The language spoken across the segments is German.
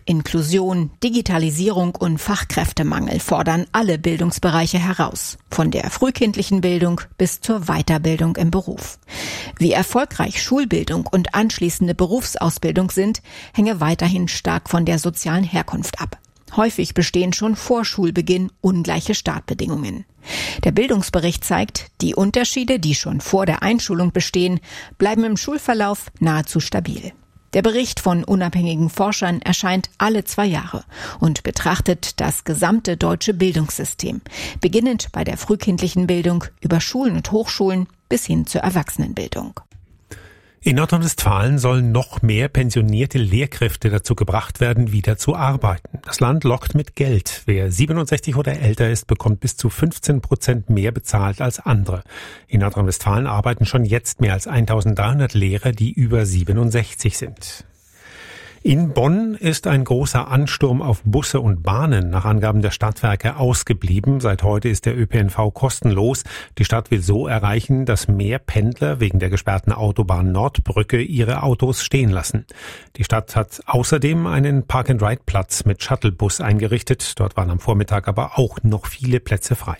Inklusion, Digitalisierung und Fachkräftemangel fordern alle Bildungsbereiche heraus, von der frühkindlichen Bildung bis zur Weiterbildung im Beruf. Wie erfolgreich Schulbildung und anschließende Berufsausbildung sind, hänge weiterhin stark von der sozialen Herkunft ab. Häufig bestehen schon vor Schulbeginn ungleiche Startbedingungen. Der Bildungsbericht zeigt, die Unterschiede, die schon vor der Einschulung bestehen, bleiben im Schulverlauf nahezu stabil. Der Bericht von unabhängigen Forschern erscheint alle 2 Jahre und betrachtet das gesamte deutsche Bildungssystem, beginnend bei der frühkindlichen Bildung über Schulen und Hochschulen bis hin zur Erwachsenenbildung. In Nordrhein-Westfalen sollen noch mehr pensionierte Lehrkräfte dazu gebracht werden, wieder zu arbeiten. Das Land lockt mit Geld. Wer 67 oder älter ist, bekommt bis zu 15% mehr bezahlt als andere. In Nordrhein-Westfalen arbeiten schon jetzt mehr als 1300 Lehrer, die über 67 sind. In Bonn ist ein großer Ansturm auf Busse und Bahnen nach Angaben der Stadtwerke ausgeblieben. Seit heute ist der ÖPNV kostenlos. Die Stadt will so erreichen, dass mehr Pendler wegen der gesperrten Autobahn Nordbrücke ihre Autos stehen lassen. Die Stadt hat außerdem einen Park-and-Ride-Platz mit Shuttlebus eingerichtet. Dort waren am Vormittag aber auch noch viele Plätze frei.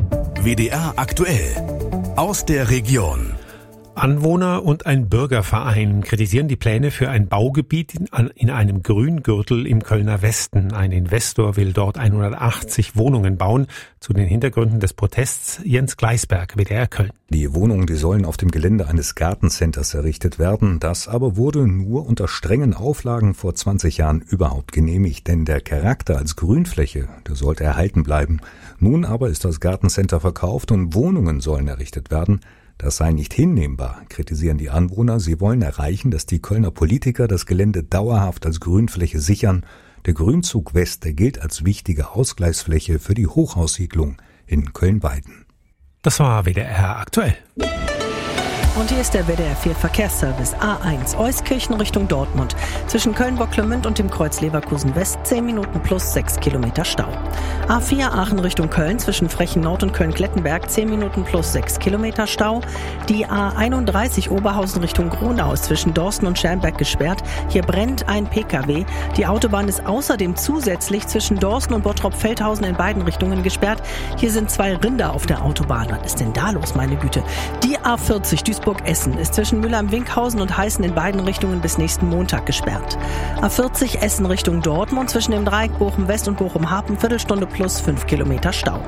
WDR aktuell aus der Region. Anwohner und ein Bürgerverein kritisieren die Pläne für ein Baugebiet in einem Grüngürtel im Kölner Westen. Ein Investor will dort 180 Wohnungen bauen. Zu den Hintergründen des Protests Jens Gleisberg, WDR Köln. Die Wohnungen, die sollen auf dem Gelände eines Gartencenters errichtet werden. Das aber wurde nur unter strengen Auflagen vor 20 Jahren überhaupt genehmigt. Denn der Charakter als Grünfläche, der sollte erhalten bleiben. Nun aber ist das Gartencenter verkauft und Wohnungen sollen errichtet werden. Das sei nicht hinnehmbar, kritisieren die Anwohner. Sie wollen erreichen, dass die Kölner Politiker das Gelände dauerhaft als Grünfläche sichern. Der Grünzug West, der gilt als wichtige Ausgleichsfläche für die Hochhaussiedlung in Köln-Weiden. Das war WDR aktuell. Und hier ist der WDR 4 Verkehrsservice A1 Euskirchen Richtung Dortmund. Zwischen Köln-Bocklemünd und dem Kreuz Leverkusen West 10 Minuten plus 6 Kilometer Stau. A4 Aachen Richtung Köln zwischen Frechen Nord und Köln-Klettenberg 10 Minuten plus 6 Kilometer Stau. Die A31 Oberhausen Richtung Gronau zwischen Dorsten und Schermberg gesperrt. Hier brennt ein PKW. Die Autobahn ist außerdem zusätzlich zwischen Dorsten und Bottrop-Feldhausen in beiden Richtungen gesperrt. Hier sind 2 Rinder auf der Autobahn. Was ist denn da los, meine Güte? Die A40 Duisburg-Essen ist zwischen Müllheim-Winkhausen und Heißen in beiden Richtungen bis nächsten Montag gesperrt. A40 Essen Richtung Dortmund zwischen dem Dreieck Bochum-West und Bochum-Hapen Viertelstunde plus 5 Kilometer Stau.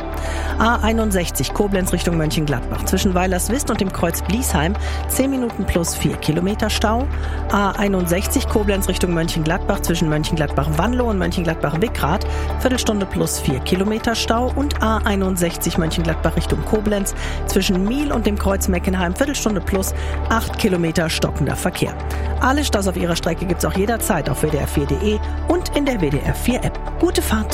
A61 Koblenz Richtung Mönchengladbach zwischen Weilerswist und dem Kreuz Bliesheim 10 Minuten plus 4 Kilometer Stau. A61 Koblenz Richtung Mönchengladbach zwischen Mönchengladbach-Wanlo und Mönchengladbach-Wickrath Viertelstunde plus 4 Kilometer Stau und A61 Mönchengladbach Richtung Koblenz zwischen Miel und dem Kreuz Meckenheim Viertelstunde plus 8 Kilometer stockender Verkehr. Alle Staus auf ihrer Strecke gibt's auch jederzeit auf WDR4.de und in der WDR 4 App. Gute Fahrt!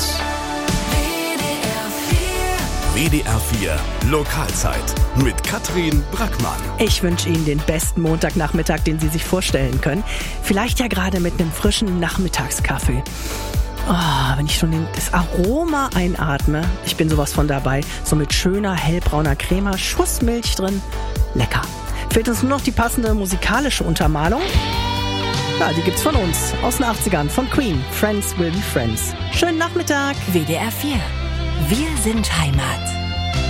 WDR 4 Lokalzeit mit Katrin Brackmann. Ich wünsche Ihnen den besten Montagnachmittag, den Sie sich vorstellen können. Vielleicht ja gerade mit einem frischen Nachmittagskaffee. Oh, wenn ich schon das Aroma einatme, ich bin sowas von dabei. So mit schöner hellbrauner Crema, Schuss Milch drin. Lecker. Fehlt uns nur noch die passende musikalische Untermalung. Ja, die gibt's von uns. Aus den 80ern von Queen. Friends will be friends. Schönen Nachmittag. WDR 4. Wir sind Heimat.